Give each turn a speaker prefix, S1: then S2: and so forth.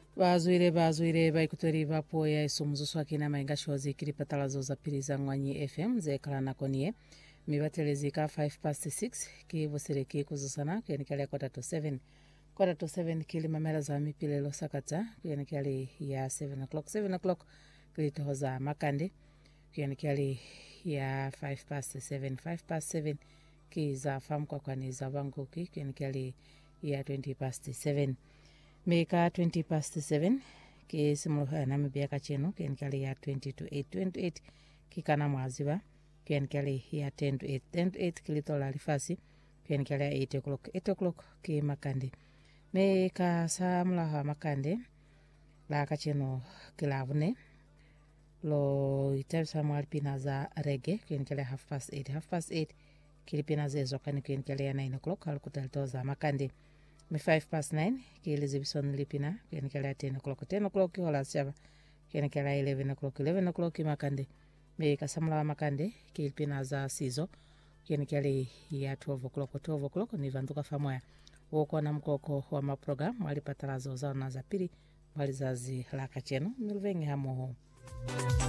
S1: Bazuire baikuteri bapo ya isumuzo swakina mainga shozi kiripatalazo za pili za Ngwanyi FM zekala nakonie mibatelezika 6:05 kivosireki kuzusana kenikali ya 7:45 kili mamela za mipilelo sakata kenikali ya 7 o'clock kilitohoza makande kenikali ya 5:07 kiza famu kwa ni za bangoki kenikali ya 20:07 Meka 20:07 ki simulo na mbia kacheno kenikali ya 20:28 kikana mwaziba kenikali ya 10:08 kilitola lifasi kenikali ya 8 o'clock ki makande meka samla makande la kacheno kilavune lo itabisa mwalipina za rege kenikali 8:30 kilipina zezo kenikali ya 9 o'clock alikutalitoza makande mi 5:09 kilizibison lipina kenikali ya 10 o'clock hola saba kenikali ya 11 o'clock makande me kasamla makande kilipina za sizo kenikali ya 12 o'clock ni vanduka famoya woko na mkoko wa maprogram walipatalazo zao na za pili walizazi la kacheno milvengi hamoho